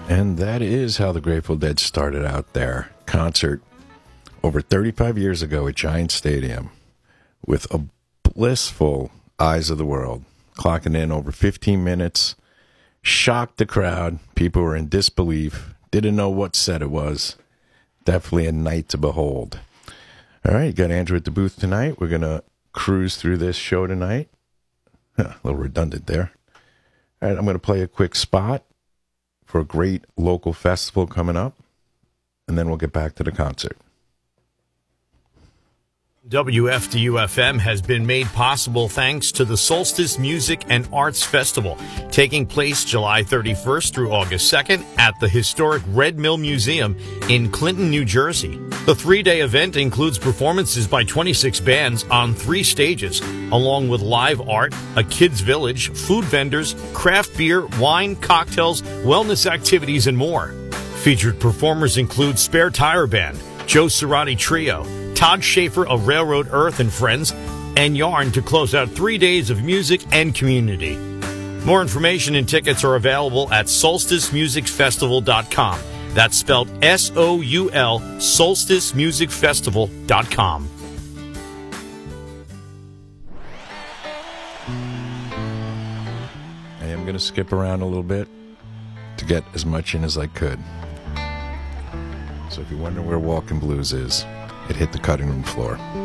And that is how the Grateful Dead started out their concert over 35 years ago at Giant Stadium with a blissful Eyes of the World, clocking in over 15 minutes, shocked the crowd. People were in disbelief, didn't know what set it was. Definitely a night to behold. All right, you got Andrew at the booth tonight. We're going to cruise through this show tonight. A little redundant there. All right, I'm going to play a quick spot for a great local festival coming up, and then we'll get back to the concert. WFDU-FM has been made possible thanks to the Solstice Music and Arts Festival, taking place July 31st through August 2nd at the historic Red Mill Museum in Clinton, New Jersey. The three-day event includes performances by 26 bands on 3 stages, along with live art, a kids' village, food vendors, craft beer, wine, cocktails, wellness activities, and more. Featured performers include Spare Tire Band, Joe Cerati Trio, Todd Schaefer of Railroad Earth and Friends, and Yarn to close out 3 days of music and community. More information and tickets are available at solsticemusicfestival.com. That's spelled S-O-U-L, solsticemusicfestival.com. I am going to skip around a little bit to get as much in as I could. So if you're wondering where Walkin' Blues is, it hit the cutting room floor.